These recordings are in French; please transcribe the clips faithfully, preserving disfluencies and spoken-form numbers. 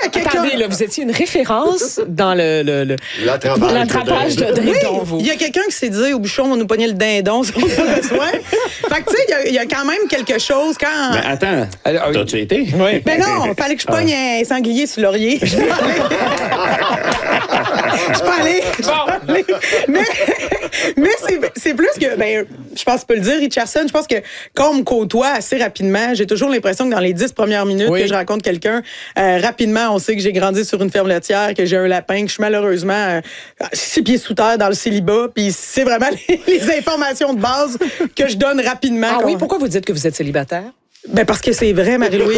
y a quelqu'un... Attendez, là, vous étiez une référence dans le, le, le... L'attrapage, l'attrapage de dindon, vous. Il y a quelqu'un qui s'est dit, au bouchon, on va nous pogner le dindon si on a besoin. Fait que, tu sais, il y, y a quand même quelque chose quand... Mais attends, Alors, t'as-tu été? Oui. Mais non, il fallait que je pogne un sanglier sur laurier. Je peux aller. Je peux aller. Je peux aller. Mais, mais c'est, c'est plus que, ben, je pense que tu peux le dire, Richardson, je pense que quand on me côtoie assez rapidement, j'ai toujours l'impression que dans les dix premières minutes oui. que je rencontre quelqu'un, euh, rapidement, on sait que j'ai grandi sur une ferme laitière, que j'ai un lapin, que je suis malheureusement euh, six pieds sous terre dans le célibat, puis c'est vraiment les, les informations de base que je donne rapidement. Ah quand... oui, pourquoi vous dites que vous êtes célibataire? Ben parce que c'est vrai, Marie-Louise.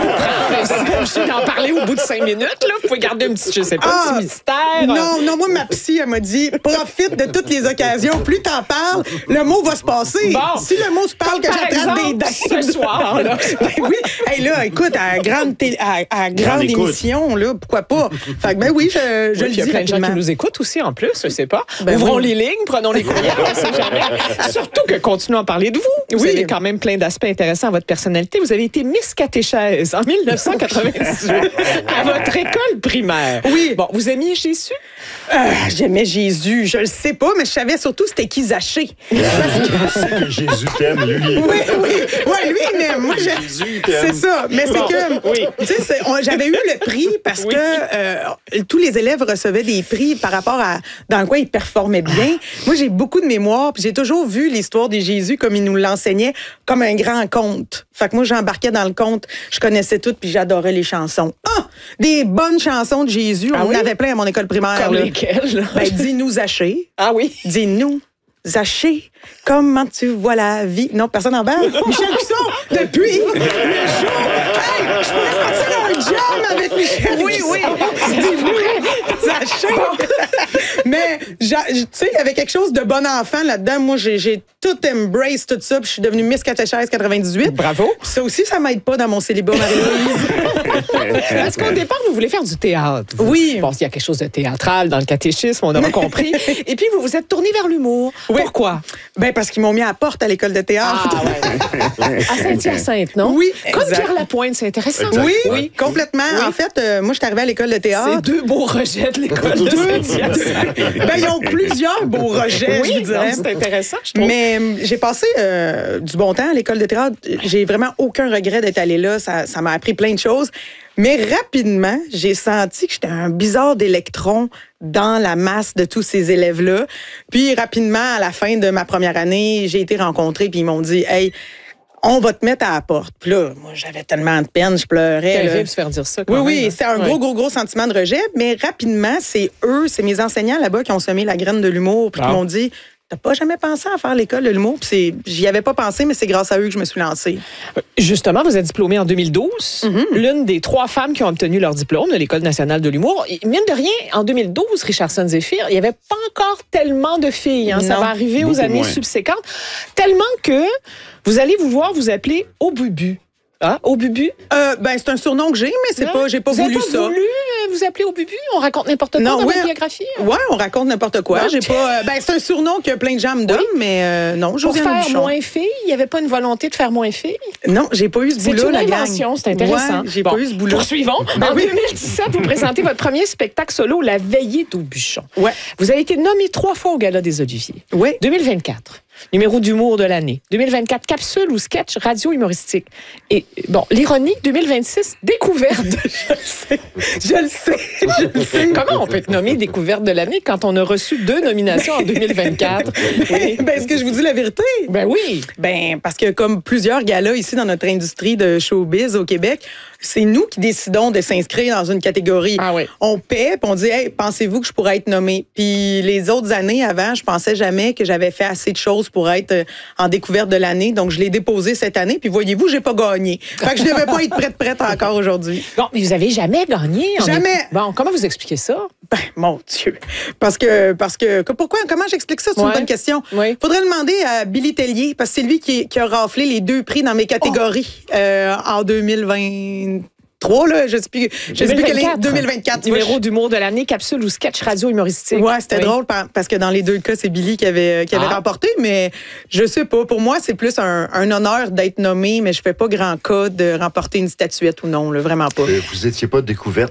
C'est pas obligé d'en parler au bout de cinq minutes, là. Vous pouvez garder un petit, je sais pas, Ah, un petit mystère. Non, non, moi, ma psy, elle m'a dit, profite de toutes les occasions. Plus t'en parles, le mot va se passer. Bon. Si le mot se parle, Comme que par j'attrape des exemple, dindes. ce soir, là. Ben oui. Hey, là, écoute, à grande, télé, à, à grande écoute. émission, là, pourquoi pas? Fait que, ben oui, je, je Oui, le puis il y a dis plein de gens rapidement. qui nous écoutent aussi, en plus, je sais pas. Ben Ouvrons oui. les lignes, prenons les courriels, on sait jamais. Surtout que continuons à parler de vous. Vous Oui. avez quand même plein d'aspects intéressants à votre personnalité. Vous avez été Miss Catéchèse en mille neuf cent quatre-vingt-dix-huit à votre école primaire. Oui. Bon, vous aimiez Jésus? Ah, j'aimais Jésus, je le sais pas, mais je savais surtout c'était qui Zachée. C'est que Jésus t'aime, lui. Oui, oui. Ouais, lui, il m'aime. Moi, j'ai- Jésus t'aime. c'est ça. Mais c'est Bon, que, oui. tu sais, c'est- on- j'avais eu le prix parce Oui. que euh, tous les élèves recevaient des prix par rapport à dans quoi ils performaient bien. Moi, j'ai beaucoup de mémoire, puis j'ai toujours vu l'histoire de Jésus comme il nous l'enseignait, comme un grand conte. Fait que moi, j'embarquais dans le conte, je connaissais tout, puis j'adorais les chansons. Ah, des bonnes chansons de Jésus, Ah on oui? en avait plein à mon école primaire. Comme là. lesquels? là? Ben, dis-nous Zachée. Ah oui? Dis-nous, Zachée, comment tu vois la vie? Non, personne en parle. Michel Cusson, depuis le jour... Hey, je pourrais partir un jam avec Michel Oui, Cusson. oui. Dis-nous, Zachée. Mais, j'a- tu sais, il y avait quelque chose de bon enfant là-dedans. Moi, j'ai, j'ai tout embrace tout ça, puis je suis devenue Miss Catéchèse quatre-vingt-dix-huit. Bravo. Puis ça aussi, ça m'aide pas dans mon célibat, Marie-Louise. Parce qu'au départ, vous voulez faire du théâtre. Vous. Oui. Bon, il y a quelque chose de théâtral dans le catéchisme, on aura compris. Et puis, vous vous êtes tourné vers l'humour. Oui. Pourquoi? Ben, parce qu'ils m'ont mis à la porte à l'école de théâtre. Ah, ouais. À Saint-Hyacinthe, non? Oui, Comme exact. Pierre Lapointe, c'est intéressant. Exact. Oui, Oui. complètement. En fait, euh, moi, je suis arrivée à l'école de C'est théâtre. deux beaux rejets de l'école de Saint-Hyacinthe. Ben, ils ont plusieurs beaux rejets, je Oui, vous non, dirais. c'est intéressant, je trouve. Mais euh, j'ai passé euh, du bon temps à l'école de théâtre. J'ai vraiment aucun regret d'être allée là. Ça, ça m'a appris plein de choses. Mais rapidement, j'ai senti que j'étais un bizarre d'électron dans la masse de tous ces élèves-là. Puis rapidement, à la fin de ma première année, j'ai été rencontrée puis ils m'ont dit « Hey, on va te mettre à la porte. » Puis là, moi, j'avais tellement de peine, je pleurais. C'est là. terrible de se faire dire ça. Quand Oui, même, oui, hein. c'était un Ouais. gros, gros, gros sentiment de rejet. Mais rapidement, c'est eux, c'est mes enseignants là-bas qui ont semé la graine de l'humour puis qui Ah. m'ont dit « T'as pas jamais pensé à faire l'école de l'humour? » Puis c'est- j'y avais pas pensé, mais c'est grâce à eux que je me suis lancée. Justement, vous êtes diplômée en deux mille douze, Mm-hmm. l'une des trois femmes qui ont obtenu leur diplôme de l'École nationale de l'humour. Et mine de rien, en deux mille douze, Richardson Zephyr, il n'y avait pas encore tellement de filles. Hein. Ça Non, va arriver aux beaucoup années moins. subséquentes. Tellement que vous allez vous voir vous appeler Au Bubu. Ah, Au Bubu? Euh, ben, c'est un surnom que j'ai, mais c'est Non? pas, j'ai pas vous voulu avez pas ça. voulu euh, vous appeler Au Bubu? On raconte n'importe quoi Non, dans ouais. votre biographie? Ouais, on raconte n'importe quoi. Non. J'ai pas. euh, ben, c'est un surnom que plein de gens me donnent, mais euh, non, Pour Josiane faire Aubuchon. moins fille? Il n'y avait pas une volonté de faire moins fille? Non, j'ai pas eu ce C'est boulot une la gang. invention, c'est intéressant. Ouais, j'ai Bon, pas eu ce boulot. Poursuivons. Ben en oui. deux mille dix-sept, vous présentez votre premier spectacle solo, La Veillée d'Aubuchon. Ouais. Vous avez été nommé trois fois au Gala des Oliviers. Ouais. deux mille vingt-quatre, numéro d'humour de l'année. deux mille vingt-quatre, capsule ou sketch radio humoristique. Et bon, l'ironie, deux mille vingt-six, découverte. Je le sais. Je le sais. Je le sais. Comment on peut être nommé découverte de l'année quand on a reçu deux nominations en deux mille vingt-quatre? Oui. Ben, est-ce que je vous dis la vérité? Ben oui. Ben, parce que comme plusieurs galas ici dans notre industrie de showbiz au Québec, c'est nous qui décidons de s'inscrire dans une catégorie. Ah oui. On paie, puis on dit, hey, pensez-vous que je pourrais être nommée? Puis les autres années avant, je pensais jamais que j'avais fait assez de choses pour être euh, en découverte de l'année. Donc, je l'ai déposé cette année. Puis voyez-vous, j'ai pas gagné. Fait que je devais pas être prête, prête encore aujourd'hui. Bon, mais vous avez jamais gagné. en Jamais. équipe. Bon, comment vous expliquez ça? Ben, mon Dieu. Parce que, parce que, que- pourquoi, comment j'explique ça? C'est Ouais. une bonne question. Oui. Faudrait demander à Billy Tellier, parce que c'est lui qui, qui a raflé les deux prix dans mes catégories euh, en deux mille vingt-trois, là. Je sais plus, je sais plus quelle est, deux mille vingt-quatre. Numéro d'humour de l'année, capsule ou sketch radio humoristique. Ouais, c'était Oui. drôle par- parce que dans les deux cas, c'est Billy qui avait, qui avait Ah. remporté, mais je sais pas. Pour moi, c'est plus un, un honneur d'être nommé, mais je fais pas grand cas de remporter une statuette ou non, là, vraiment pas. Euh, Vous étiez pas découverte